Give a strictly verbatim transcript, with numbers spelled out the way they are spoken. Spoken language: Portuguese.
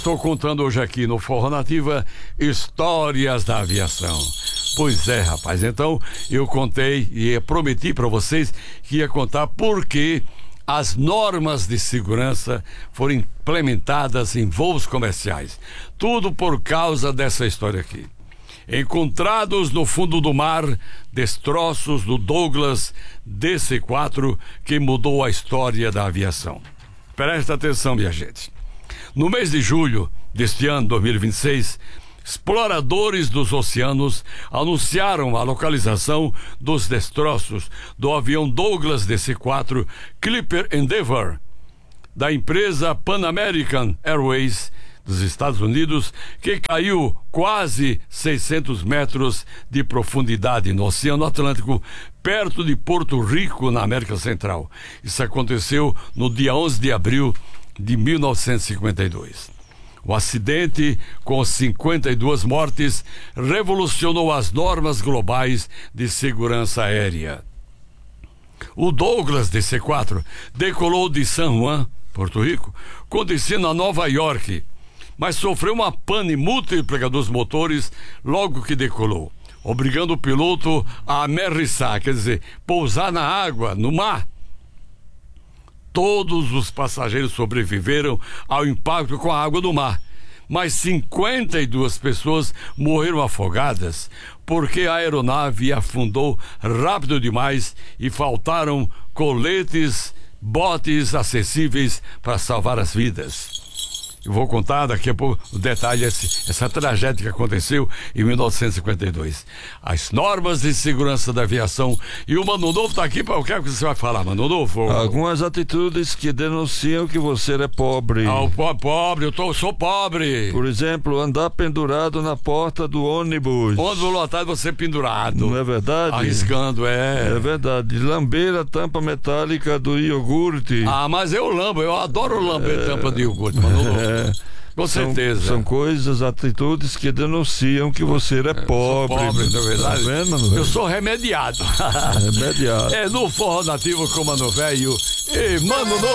estou contando hoje aqui no Forró Nativa histórias da aviação. Pois é, rapaz, então eu contei e prometi para vocês que ia contar por que as normas de segurança foram implementadas em voos comerciais. Tudo por causa dessa história aqui. Encontrados no fundo do mar, destroços do Douglas D C quatro que mudou a história da aviação. Presta atenção, minha gente. No mês de julho deste ano, dois mil e vinte e seis, exploradores dos oceanos anunciaram a localização dos destroços do avião Douglas D C quatro Clipper Endeavour, da empresa Pan American Airways dos Estados Unidos, que caiu quase seiscentos metros de profundidade no Oceano Atlântico, perto de Porto Rico, na América Central. Isso aconteceu no dia onze de abril de mil novecentos e cinquenta e dois. O acidente, com cinquenta e duas mortes, revolucionou as normas globais de segurança aérea. O Douglas D C quatro decolou de San Juan, Porto Rico, com destino a Nova York, mas sofreu uma pane múltipla dos motores logo que decolou, obrigando o piloto a amerrissar, quer dizer, pousar na água, no mar. Todos os passageiros sobreviveram ao impacto com a água do mar, mas cinquenta e duas pessoas morreram afogadas porque a aeronave afundou rápido demais e faltaram coletes, botes acessíveis para salvar as vidas. Eu vou contar daqui a pouco o detalhe, esse, essa tragédia que aconteceu em mil novecentos e cinquenta e dois. As normas de segurança da aviação. E o Mano Novo está aqui para o que você vai falar, Mano Novo? Algumas atitudes que denunciam que você é pobre. Ah, o po pobre, eu tô, sou pobre. Por exemplo, andar pendurado na porta do ônibus. Ônibus lotado, você pendurado. Não é verdade? Arriscando, é. É verdade. Lamber a tampa metálica do iogurte. Ah, mas eu lambo, eu adoro lamber é... tampa de iogurte, Mano Novo. É. Com certeza. São, são coisas, atitudes que denunciam que você é pobre. Eu sou pobre, na verdade. Tá vendo, Mano? Eu sou remediado. Remediado. É no Forró Nativo com Mano Velho e Mano Novo.